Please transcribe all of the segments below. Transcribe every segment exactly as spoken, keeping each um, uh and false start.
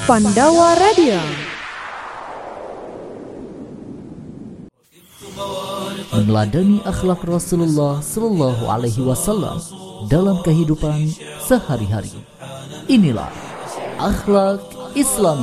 Pandawa Radio. Meneladani akhlak Rasulullah Sallallahu Alaihi Wasallam dalam kehidupan sehari-hari. Inilah akhlak Islami.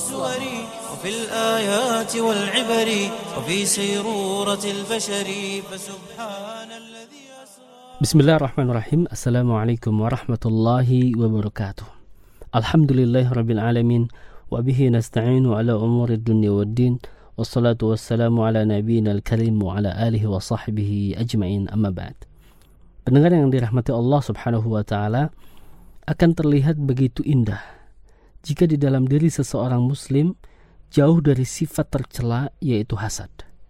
Bismillahirrahmanirrahim. Assalamualaikum warahmatullahi wabarakatuh. Alhamdulillahirabbil alamin wa bihi nasta'inu ala umuri dunya waddin. Wassalatu wassalamu ala nabiyyina al-karim wa ala alihi wa sahbihi ajma'in, amma ba'd. Pendengar yang dirahmati Allah Subhanahu wa taala, akan terlihat begitu indah jika di dalam diri seseorang muslim jauh dari sifat tercela, yaitu hasad.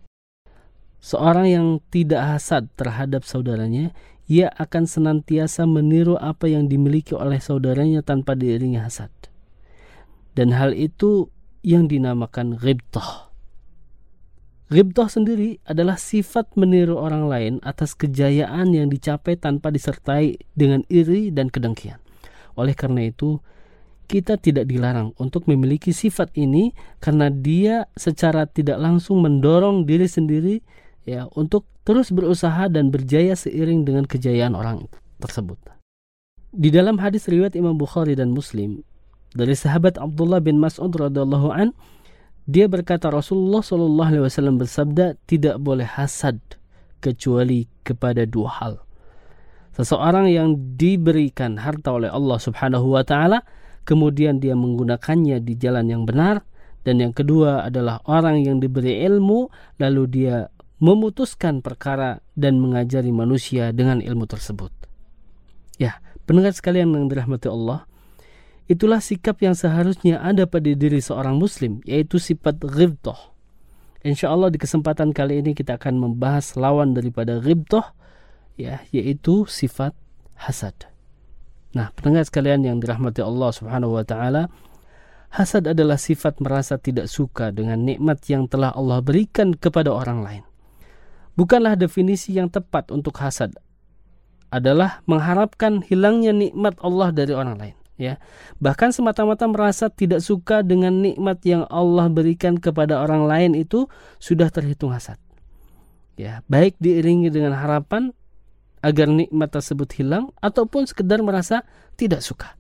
Seorang yang tidak hasad terhadap saudaranya, ia akan senantiasa meniru apa yang dimiliki oleh saudaranya tanpa diiringi hasad. Dan hal itu yang dinamakan ghibthah. Ghibthah sendiri adalah sifat meniru orang lain atas kejayaan yang dicapai tanpa disertai dengan iri dan kedengkian. Oleh karena itu, kita tidak dilarang untuk memiliki sifat ini karena dia secara tidak langsung mendorong diri sendiri ya untuk terus berusaha dan berjaya seiring dengan kejayaan orang tersebut. Di dalam hadis riwayat Imam Bukhari dan Muslim dari sahabat Abdullah bin Mas'ud radhiyallahu an, dia berkata, Rasulullah shallallahu alaihi wasallam bersabda, tidak boleh hasad kecuali kepada dua hal. Seseorang yang diberikan harta oleh Allah Subhanahu wa taala, kemudian dia menggunakannya di jalan yang benar, dan yang kedua adalah orang yang diberi ilmu lalu dia memutuskan perkara dan mengajari manusia dengan ilmu tersebut. Ya, pendengar sekalian yang dirahmati Allah, itulah sikap yang seharusnya ada pada diri seorang muslim, yaitu sifat ghibthah. Insyaallah di kesempatan kali ini kita akan membahas lawan daripada ghibthah, ya, yaitu sifat hasad. Nah, pendengar sekalian yang dirahmati Allah Subhanahu wa taala, hasad adalah sifat merasa tidak suka dengan nikmat yang telah Allah berikan kepada orang lain. Bukanlah definisi yang tepat untuk hasad adalah mengharapkan hilangnya nikmat Allah dari orang lain, ya. Bahkan semata-mata merasa tidak suka dengan nikmat yang Allah berikan kepada orang lain itu sudah terhitung hasad. Ya, baik diiringi dengan harapan agar nikmat tersebut hilang ataupun sekedar merasa tidak suka.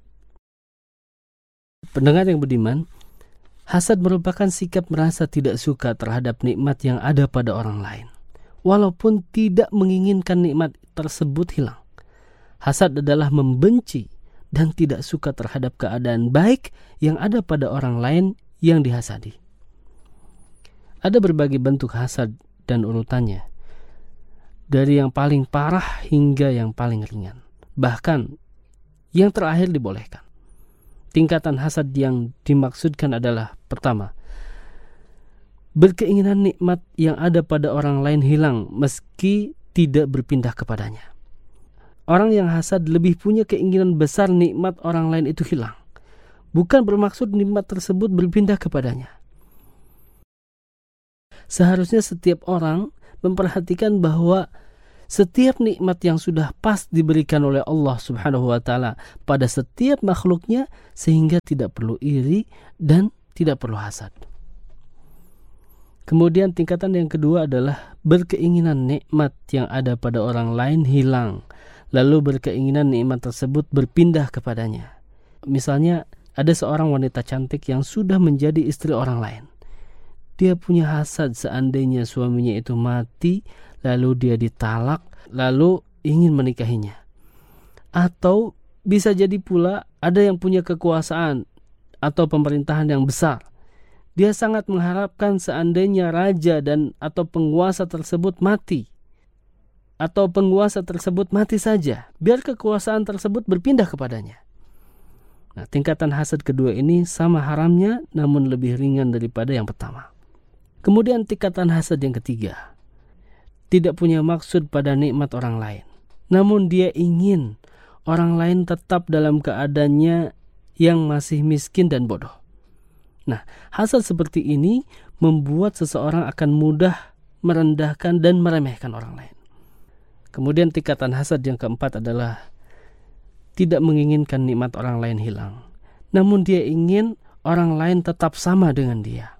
Pendengar yang budiman, hasad merupakan sikap merasa tidak suka terhadap nikmat yang ada pada orang lain, walaupun tidak menginginkan nikmat tersebut hilang. Hasad adalah membenci dan tidak suka terhadap keadaan baik yang ada pada orang lain yang dihasadi. Ada berbagai bentuk hasad dan urutannya, dari yang paling parah hingga yang paling ringan. Bahkan yang terakhir dibolehkan. Tingkatan hasad yang dimaksudkan adalah, pertama, berkeinginan nikmat yang ada pada orang lain hilang meski tidak berpindah kepadanya. Orang yang hasad lebih punya keinginan besar nikmat orang lain itu hilang, bukan bermaksud nikmat tersebut berpindah kepadanya. Seharusnya setiap orang memperhatikan bahwa setiap nikmat yang sudah pas diberikan oleh Allah Subhanahu wa taala pada setiap makhluknya, sehingga tidak perlu iri dan tidak perlu hasad. Kemudian tingkatan yang kedua adalah berkeinginan nikmat yang ada pada orang lain hilang, lalu berkeinginan nikmat tersebut berpindah kepadanya. Misalnya ada seorang wanita cantik yang sudah menjadi istri orang lain. Dia punya hasad seandainya suaminya itu mati, lalu dia ditalak, lalu ingin menikahinya. Atau bisa jadi pula ada yang punya kekuasaan atau pemerintahan yang besar. Dia sangat mengharapkan seandainya raja dan atau penguasa tersebut mati, atau penguasa tersebut mati saja, biar kekuasaan tersebut berpindah kepadanya. Nah, tingkatan hasad kedua ini sama haramnya, namun lebih ringan daripada yang pertama. Kemudian tingkatan hasad yang ketiga, tidak punya maksud pada nikmat orang lain, namun dia ingin orang lain tetap dalam keadaannya yang masih miskin dan bodoh. Nah, hasad seperti ini membuat seseorang akan mudah merendahkan dan meremehkan orang lain. Kemudian tingkatan hasad yang keempat adalah tidak menginginkan nikmat orang lain hilang, namun dia ingin orang lain tetap sama dengan dia.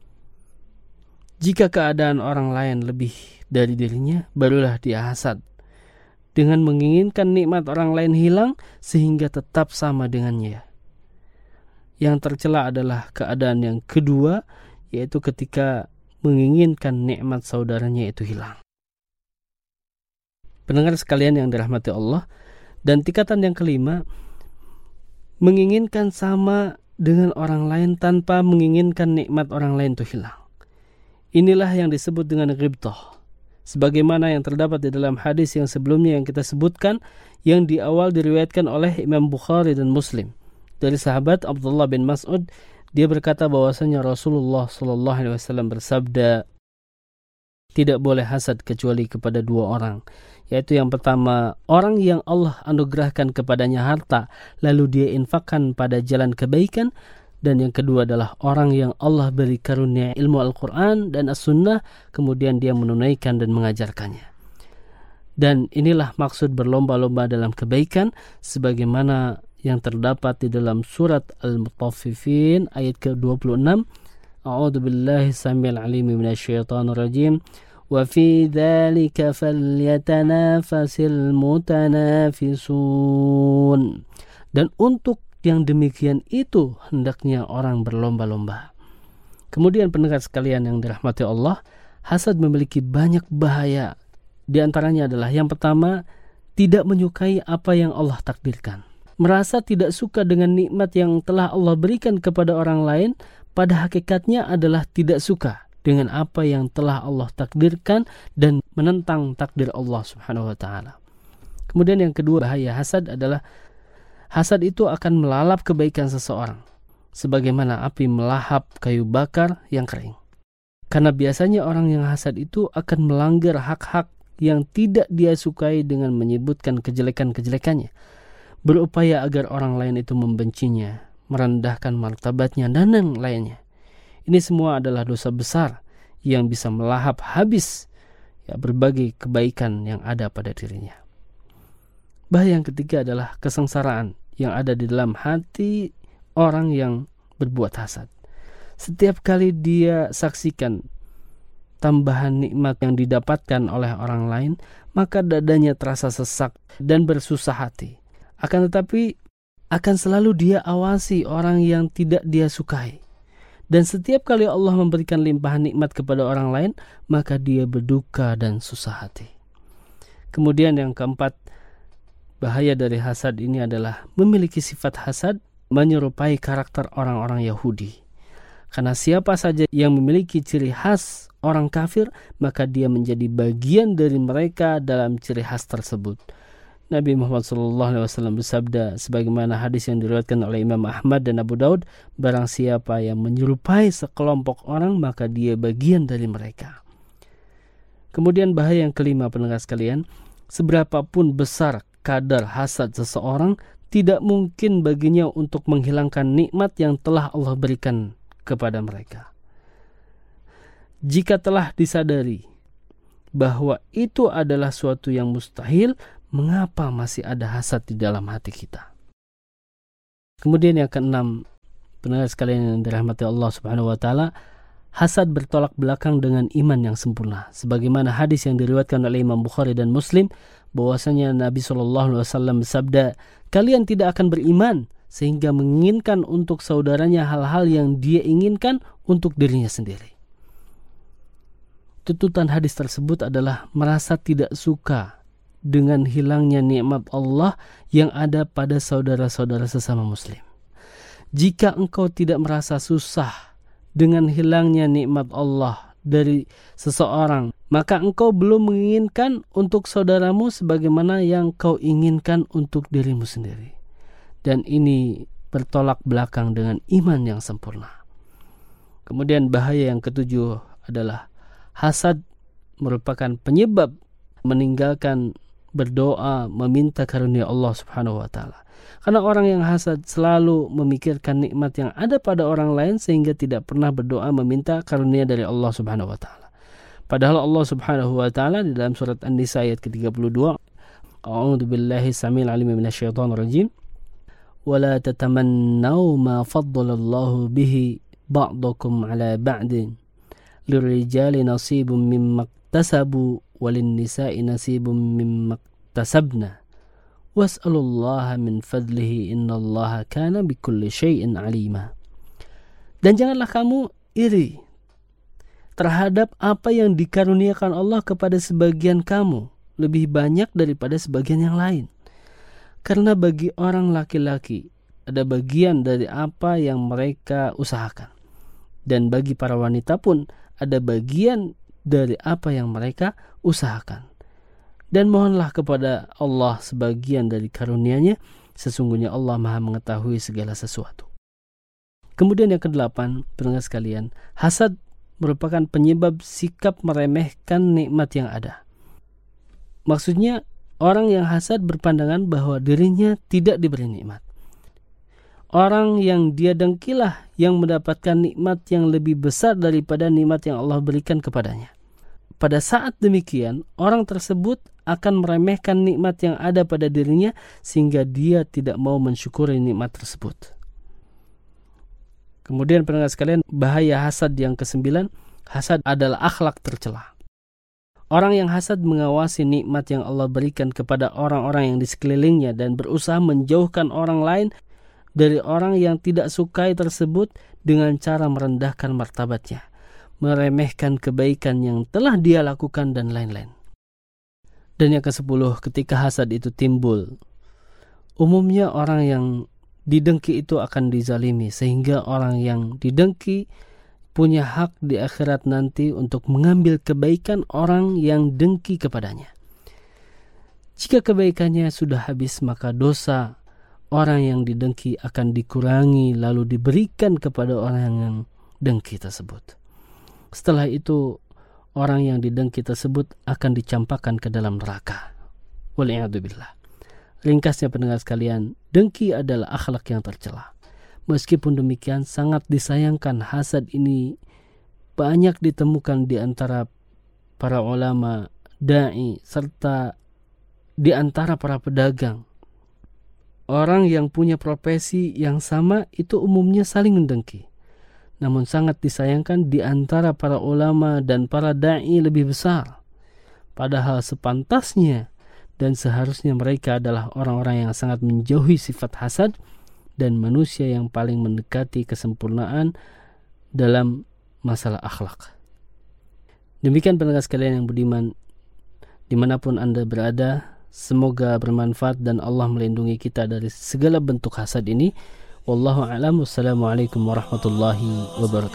Jika keadaan orang lain lebih dari dirinya, barulah dia hasad dengan menginginkan nikmat orang lain hilang sehingga tetap sama dengannya. Yang tercela adalah keadaan yang kedua, yaitu ketika menginginkan nikmat saudaranya itu hilang. Pendengar sekalian yang dirahmati Allah, dan tingkatan yang kelima, menginginkan sama dengan orang lain tanpa menginginkan nikmat orang lain itu hilang. Inilah yang disebut dengan ghibthah. Sebagaimana yang terdapat di dalam hadis yang sebelumnya yang kita sebutkan, yang di awal diriwayatkan oleh Imam Bukhari dan Muslim. Dari sahabat Abdullah bin Mas'ud, dia berkata bahwasanya Rasulullah sallallahu alaihi wasallam bersabda, tidak boleh hasad kecuali kepada dua orang, yaitu yang pertama, orang yang Allah anugerahkan kepadanya harta, lalu dia infakkan pada jalan kebaikan, dan yang kedua adalah orang yang Allah beri karunia ilmu Al-Quran dan As-Sunnah, kemudian dia menunaikan dan mengajarkannya. Dan inilah maksud berlomba-lomba dalam kebaikan, sebagaimana yang terdapat di dalam surat Al-Mutaffifin ayat ke dua puluh enam. A'udzu billahi samil alim minasyaitonir rajim. Wa fi dzalika falyatanafasil mutanafisun. Dan untuk yang demikian itu hendaknya orang berlomba-lomba. Kemudian pendengar sekalian yang dirahmati Allah, hasad memiliki banyak bahaya. Di antaranya adalah yang pertama, tidak menyukai apa yang Allah takdirkan. Merasa tidak suka dengan nikmat yang telah Allah berikan kepada orang lain, pada hakikatnya adalah tidak suka dengan apa yang telah Allah takdirkan dan menentang takdir Allah Subhanahu wa taala. Kemudian yang kedua bahaya hasad adalah hasad itu akan melalap kebaikan seseorang, sebagaimana api melahap kayu bakar yang kering. Karena biasanya orang yang hasad itu akan melanggar hak-hak yang tidak dia sukai dengan menyebutkan kejelekan-kejelekannya, berupaya agar orang lain itu membencinya, merendahkan martabatnya, dan yang lainnya. Ini semua adalah dosa besar yang bisa melahap habis ya, berbagai kebaikan yang ada pada dirinya. Bahaya yang ketiga adalah kesengsaraan yang ada di dalam hati orang yang berbuat hasad. Setiap kali dia saksikan tambahan nikmat yang didapatkan oleh orang lain, maka dadanya terasa sesak dan bersusah hati. Akan tetapi akan selalu dia awasi orang yang tidak dia sukai. Dan setiap kali Allah memberikan limpahan nikmat kepada orang lain, maka dia berduka dan susah hati. Kemudian yang keempat, bahaya dari hasad ini adalah memiliki sifat hasad menyerupai karakter orang-orang Yahudi. Karena siapa saja yang memiliki ciri khas orang kafir, maka dia menjadi bagian dari mereka dalam ciri khas tersebut. Nabi Muhammad shallallahu alaihi wasallam bersabda, sebagaimana hadis yang diriwayatkan oleh Imam Ahmad dan Abu Daud, barang siapa yang menyerupai sekelompok orang, maka dia bagian dari mereka. Kemudian bahaya yang kelima, pendengar sekalian, seberapapun besar kadar hasad seseorang, tidak mungkin baginya untuk menghilangkan nikmat yang telah Allah berikan kepada mereka. Jika telah disadari bahwa itu adalah suatu yang mustahil, mengapa masih ada hasad di dalam hati kita? Kemudian yang keenam, pendengar sekalian yang dirahmati Allah Subhanahu wa taala, hasad bertolak belakang dengan iman yang sempurna. Sebagaimana hadis yang diriwayatkan oleh Imam Bukhari dan Muslim, bahwasanya Nabi shallallahu alaihi wasallam bersabda, kalian tidak akan beriman sehingga menginginkan untuk saudaranya hal-hal yang dia inginkan untuk dirinya sendiri. Tuntutan hadis tersebut adalah merasa tidak suka dengan hilangnya nikmat Allah yang ada pada saudara-saudara sesama muslim. Jika engkau tidak merasa susah dengan hilangnya nikmat Allah dari seseorang, maka engkau belum menginginkan untuk saudaramu sebagaimana yang kau inginkan untuk dirimu sendiri. Dan ini bertolak belakang dengan iman yang sempurna. Kemudian bahaya yang ketujuh adalah hasad merupakan penyebab meninggalkan berdoa meminta karunia Allah Subhanahu wa taala. Karena orang yang hasad selalu memikirkan nikmat yang ada pada orang lain sehingga tidak pernah berdoa meminta karunia dari Allah Subhanahu wa taala. Padahal Allah Subhanahu wa taala di dalam surat An-Nisa ayat ke tiga puluh dua, A'udzu billahi samil alim minasyaitonir rajim. wa la tatamannaw ma faddalallahu bihi ba'dakum 'ala ba'din lirijali nasibun mimma iktasabu walin nisa'i nasibun mimma iktasabna was'alullaha min fadlihi innallaha kana bikulli syai'in 'alima. Dan janganlah kamu iri terhadap apa yang dikaruniakan Allah kepada sebagian kamu lebih banyak daripada sebagian yang lain. Karena bagi orang laki-laki ada bagian dari apa yang mereka usahakan. Dan bagi para wanita pun ada bagian dari apa yang mereka usahakan. Dan mohonlah kepada Allah sebagian dari karunia-Nya, sesungguhnya Allah Maha mengetahui segala sesuatu. Kemudian yang kedelapan, pendengar sekalian, hasad merupakan penyebab sikap meremehkan nikmat yang ada. Maksudnya, orang yang hasad berpandangan bahwa dirinya tidak diberi nikmat. Orang yang dia dengkilah yang mendapatkan nikmat yang lebih besar daripada nikmat yang Allah berikan kepadanya. Pada saat demikian, orang tersebut akan meremehkan nikmat yang ada pada dirinya sehingga dia tidak mau mensyukuri nikmat tersebut. Kemudian pendengar sekalian, bahaya hasad yang kesembilan, hasad adalah akhlak tercela. Orang yang hasad mengawasi nikmat yang Allah berikan kepada orang-orang yang di sekelilingnya dan berusaha menjauhkan orang lain dari orang yang tidak sukai tersebut dengan cara merendahkan martabatnya, meremehkan kebaikan yang telah dia lakukan dan lain-lain. Dan yang kesepuluh, ketika hasad itu timbul, umumnya orang yang didengki itu akan dizalimi, sehingga orang yang didengki punya hak di akhirat nanti untuk mengambil kebaikan orang yang dengki kepadanya. Jika kebaikannya sudah habis, maka dosa orang yang didengki akan dikurangi lalu diberikan kepada orang yang dengki tersebut. Setelah itu, orang yang didengki tersebut akan dicampakkan ke dalam neraka. Wal'iyadzubillah. Ringkasnya pendengar sekalian, dengki adalah akhlak yang tercela. Meskipun demikian, sangat disayangkan hasad ini banyak ditemukan di antara para ulama, da'i, serta di antara para pedagang. Orang yang punya profesi yang sama itu umumnya saling mendengki. Namun sangat disayangkan di antara para ulama dan para da'i lebih besar. Padahal sepantasnya dan seharusnya mereka adalah orang-orang yang sangat menjauhi sifat hasad dan manusia yang paling mendekati kesempurnaan dalam masalah akhlak. Demikian pendengar sekalian yang budiman, dimanapun Anda berada, semoga bermanfaat dan Allah melindungi kita dari segala bentuk hasad ini. Wallahu a'lam. Wassalamualaikum warahmatullahi wabarakatuh.